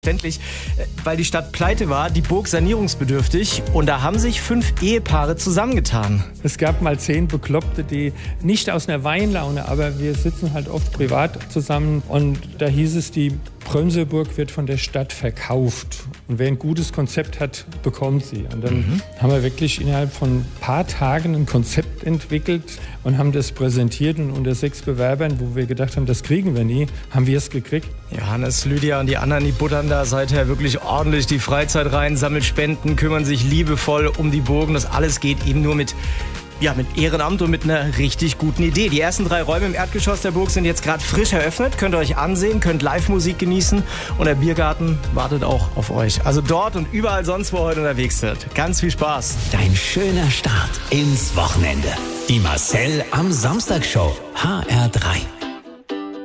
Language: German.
Verständlich, weil die Stadt pleite war, die Burg sanierungsbedürftig und da haben sich 5 Ehepaare zusammengetan. Es gab mal 10 Bekloppte, die nicht aus einer Weinlaune, aber wir sitzen halt oft privat zusammen und da hieß es, die Prönseburg wird von der Stadt verkauft und wer ein gutes Konzept hat, bekommt sie. Und dann haben wir wirklich innerhalb von ein paar Tagen ein Konzept entwickelt und haben das präsentiert und unter 6 Bewerbern, wo wir gedacht haben, das kriegen wir nie, haben wir es gekriegt. Johannes, Lydia und die anderen, die buttern da seither wirklich ordentlich die Freizeit rein, sammeln Spenden, kümmern sich liebevoll um die Burgen. Das alles geht eben nur mit Ehrenamt und mit einer richtig guten Idee. Die ersten 3 Räume im Erdgeschoss der Burg sind jetzt gerade frisch eröffnet. Könnt ihr euch ansehen, könnt Live-Musik genießen und der Biergarten wartet auch auf euch. Also dort und überall sonst, wo ihr heute unterwegs seid. Ganz viel Spaß. Dein schöner Start ins Wochenende. Die Marcel am Samstag Show. HR3.